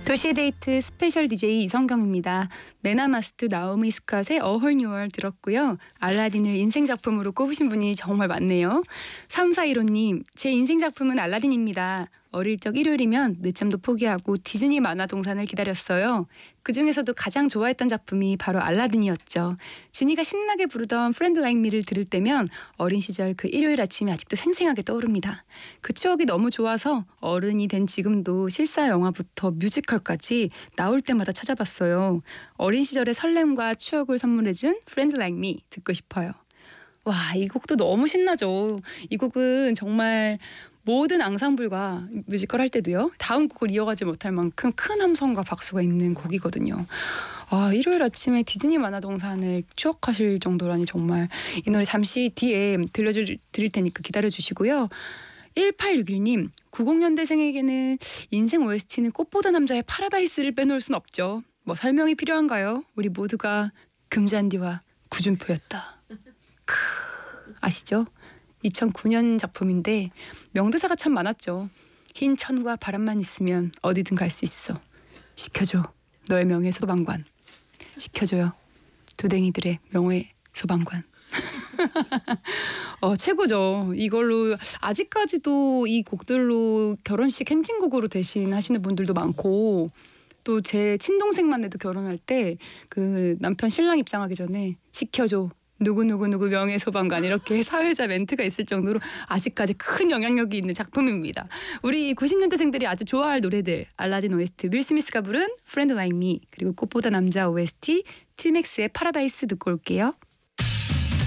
도시데이트 스페셜 DJ 이성경입니다. 메나마스트 나오미 스캇의 A Whole New World 들었고요. 알라딘을 인생 작품으로 꼽으신 분이 정말 많네요. 3415님, 제 인생 작품은 알라딘입니다. 어릴 적 일요일이면 늦잠도 포기하고 디즈니 만화 동산을 기다렸어요. 그중에서도 가장 좋아했던 작품이 바로 알라딘이었죠. 지니가 신나게 부르던 Friend Like Me를 들을 때면 어린 시절 그 일요일 아침이 아직도 생생하게 떠오릅니다. 그 추억이 너무 좋아서 어른이 된 지금도 실사 영화부터 뮤지컬까지 나올 때마다 찾아봤어요. 어린 시절의 설렘과 추억을 선물해준 Friend Like Me 듣고 싶어요. 와, 이 곡도 너무 신나죠. 이 곡은 정말 모든 앙상블과 뮤지컬 할 때도요. 다음 곡을 이어가지 못할 만큼 큰 함성과 박수가 있는 곡이거든요. 아, 일요일 아침에 디즈니 만화동산을 추억하실 정도라니 정말 이 노래 잠시 뒤에 드릴 테니까 기다려주시고요. 1861님, 90년대생에게는 인생 OST는 꽃보다 남자의 파라다이스를 빼놓을 순 없죠. 뭐 설명이 필요한가요? 우리 모두가 금잔디와 구준표였다. 아시죠? 2009년 작품인데 명대사가 참 많았죠. 흰 천과 바람만 있으면 어디든 갈 수 있어. 시켜줘 너의 명예 소방관. 시켜줘요 두댕이들의 명예 소방관. 최고죠. 이걸로 아직까지도 이 곡들로 결혼식 행진곡으로 대신하시는 분들도 많고, 또 제 친동생만 해도 결혼할 때 그 남편 신랑 입장하기 전에 시켜줘 누구 명예 소방관 이렇게 사회자 멘트가 있을 정도로 아직까지 큰 영향력이 있는 작품입니다. 우리 90년대생들이 아주 좋아할 노래들, 알라딘 OST 윌 스미스가 부른 Friend Like Me, 그리고 꽃보다 남자 OST 티맥스의 파라다이스 듣고 올게요.